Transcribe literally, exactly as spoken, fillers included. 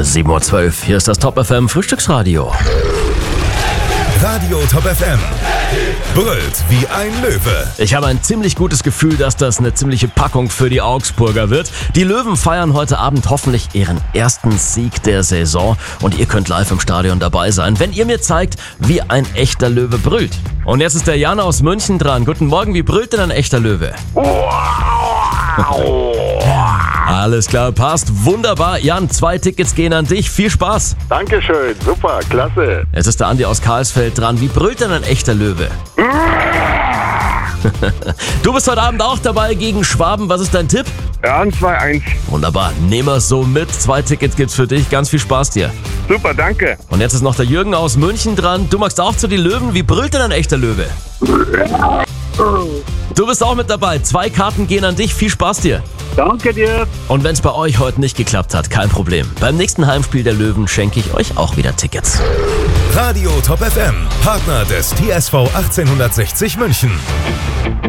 sieben Uhr zwölf, hier ist das Top F M Frühstücksradio. Radio Top F M. Brüllt wie ein Löwe. Ich habe ein ziemlich gutes Gefühl, dass das eine ziemliche Packung für die Augsburger wird. Die Löwen feiern heute Abend hoffentlich ihren ersten Sieg der Saison und ihr könnt live im Stadion dabei sein, wenn ihr mir zeigt, wie ein echter Löwe brüllt. Und jetzt ist der Jan aus München dran. Guten Morgen, wie brüllt denn ein echter Löwe? Alles klar, passt. Wunderbar. Jan, zwei Tickets gehen an dich. Viel Spaß. Dankeschön, super, klasse. Es ist der Andi aus Karlsfeld dran. Wie brüllt denn ein echter Löwe? Du bist heute Abend auch dabei gegen Schwaben. Was ist dein Tipp? Ja, ein zwei eins. Wunderbar. Nehmen wir es so mit. Zwei Tickets gibt's für dich. Ganz viel Spaß dir. Super, danke. Und jetzt ist noch der Jürgen aus München dran. Du magst auch zu die Löwen. Wie brüllt denn ein echter Löwe? Du bist auch mit dabei. Zwei Karten gehen an dich. Viel Spaß dir. Danke dir. Und wenn es bei euch heute nicht geklappt hat, kein Problem. Beim nächsten Heimspiel der Löwen schenke ich euch auch wieder Tickets. Radio Top F M, Partner des T S V achtzehnhundertsechzig München.